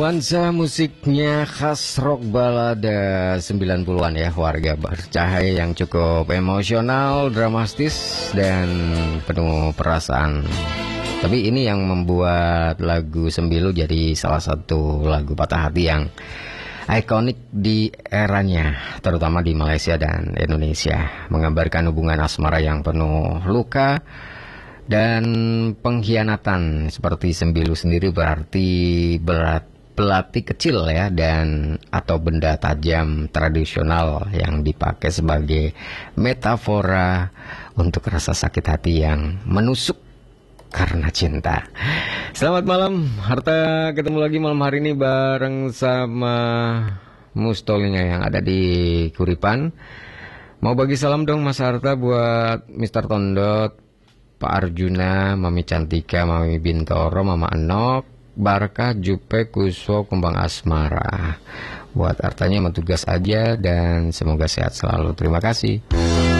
Nuansa musiknya khas rock balada 90-an ya, warga bercahaya yang cukup emosional, dramatis, dan penuh perasaan. Tapi ini yang membuat lagu Sembilu jadi salah satu lagu patah hati yang ikonik di eranya, terutama di Malaysia dan Indonesia. Menggambarkan hubungan asmara yang penuh luka dan pengkhianatan. Seperti Sembilu sendiri berarti belati kecil ya, dan atau benda tajam tradisional yang dipakai sebagai metafora untuk rasa sakit hati yang menusuk karena cinta. Selamat malam Harta, ketemu lagi malam hari ini bareng sama Mustolinya yang ada di Kuripan. Mau bagi salam dong Mas Harta buat Mr. Tondot, Pak Arjuna, Mami Cantika, Mami Bintoro, Mama Enok, Barkah, Jupe, Kuswo, Kumbang Asmara. Buat Artanya emang tugas aja dan semoga sehat selalu. Terima kasih.